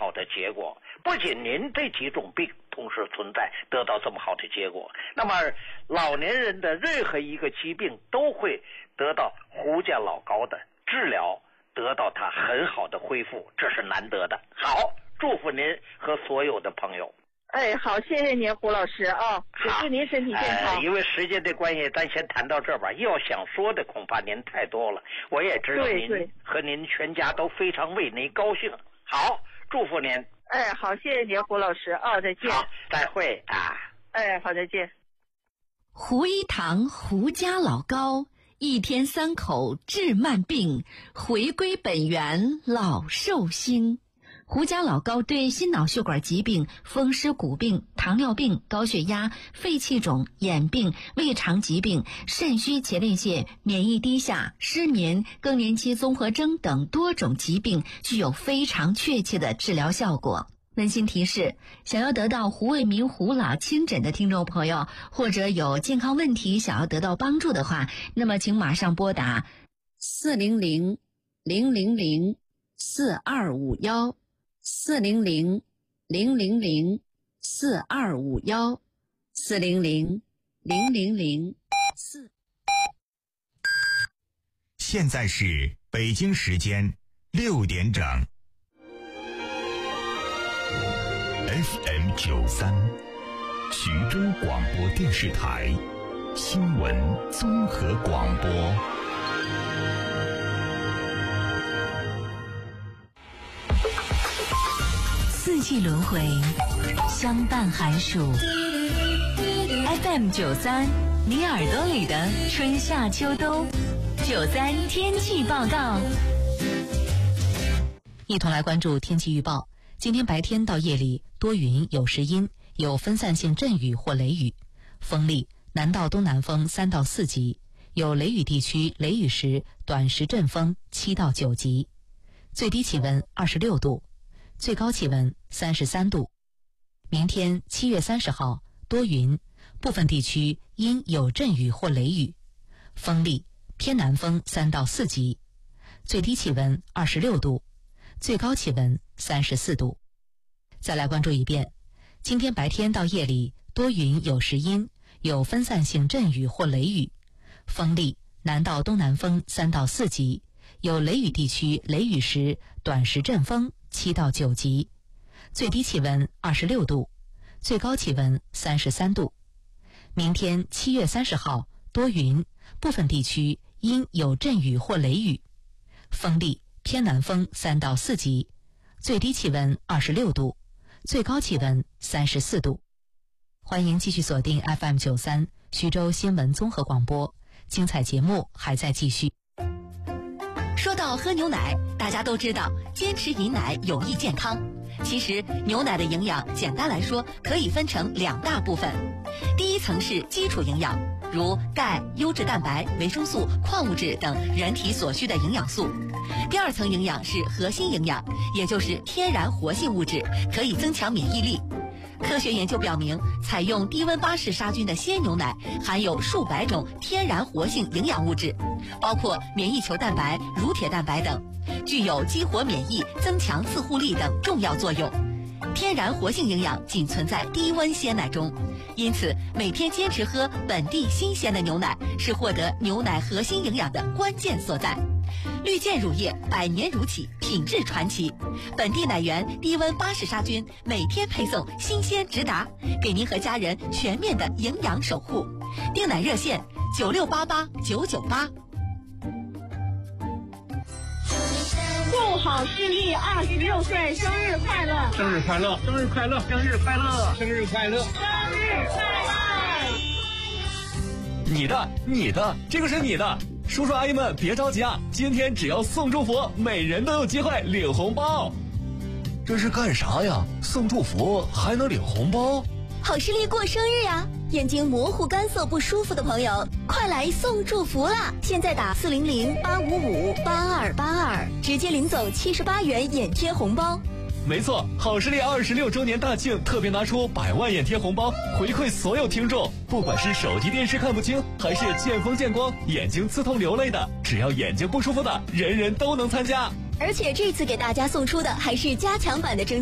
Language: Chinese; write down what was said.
好的结果。不仅您这几种病同时存在，得到这么好的结果，那么老年人的任何一个疾病都会得到胡家老高的治疗，得到他很好的恢复，这是难得的。好，祝福您和所有的朋友。 哎，好，谢谢您胡老师啊，也祝您身体健康。 因为时间的关系，咱先谈到这儿吧。要想说的恐怕您太多了，我也知道您和您全家都非常为您高兴。好，祝福您。 哎，好，谢谢您胡老师啊，再见。 好，再会啊。 哎，好，再见。 胡一堂胡家老高，一天3口治慢病，回归本源老寿星。胡家老高对心脑血管疾病、风湿骨病、糖尿病、高血压、肺气肿、眼病、胃肠疾病、肾虚前列腺、免疫低下、失眠、更年期综合征等多种疾病具有非常确切的治疗效果。温馨提示，想要得到胡卫民胡老亲诊的听众朋友，或者有健康问题想要得到帮助的话，那么请马上拨打400-000-4251 400-000-4251 400-000-4。 现在是北京时间6点整。FM93，徐州广播电视台新闻综合广播。 四季轮回，相伴寒暑。FM93，你耳朵里的春夏秋冬。93天气报告。 一同来关注天气预报。今天白天到夜里多云有时阴，有分散性阵雨或雷雨，风力南到东南风3到4级，有雷雨地区雷雨时短时阵风7到9级，最低气温26度，最高气温33度。明天7月30号多云，部分地区阴有阵雨或雷雨，风力偏南风3到4级，最低气温26度，最高气温34度。再来关注一遍，今天白天到夜里多云有时阴，有分散性阵雨或雷雨，风力南到东南风3到4级，有雷雨地区雷雨时短时阵风7到9级，最低气温26度，最高气温33度。明天7月30号多云，部分地区阴有阵雨或雷雨，风力偏南风3到4级，最低气温26度，最高气温34度。欢迎继续锁定 FM93 徐州新闻综合广播，精彩节目还在继续。 说到喝牛奶，大家都知道坚持饮奶有益健康。其实牛奶的营养简单来说可以分成2大部分，第一层是基础营养，如钙、优质蛋白、维生素、矿物质等人体所需的营养素。第2层营养是核心营养，也就是天然活性物质，可以增强免疫力。科学研究表明，采用低温巴氏杀菌的鲜牛奶含有数百种天然活性营养物质，包括免疫球蛋白、乳铁蛋白等，具有激活免疫、增强自护力等重要作用。天然活性营养仅存在低温鲜奶中，因此每天坚持喝本地新鲜的牛奶是获得牛奶核心营养的关键所在。绿箭乳业100年如起，品质传奇，本地奶源低温巴氏杀菌，每天配送新鲜直达，给您和家人全面的营养守护。订奶热线96889988。 祝好视力26岁生日快乐！ 生日快乐！生日快乐！生日快乐！生日快乐！ 生日快乐！ 你的，这个是你的。叔叔阿姨们别着急啊，今天只要送祝福，每人都有机会领红包。 这是干啥呀？送祝福还能领红包？ 好视力过生日呀！眼睛模糊干涩不舒服的朋友，快来送祝福啦！现在打400-855-8282，直接领走78元眼贴红包。 没错，好视力26周年大庆特别拿出100万眼贴红包回馈所有听众，不管是手机电视看不清，还是见风见光眼睛刺痛流泪的，只要眼睛不舒服的，人人都能参加。 而且这次给大家送出的还是加强版的征